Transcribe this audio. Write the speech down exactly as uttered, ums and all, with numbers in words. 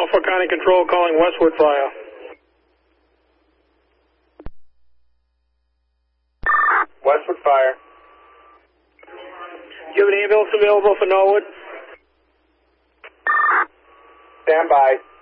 Norfolk County Control calling Westwood Fire. Westwood Fire. Do you have an ambulance available for Norwood? Stand by.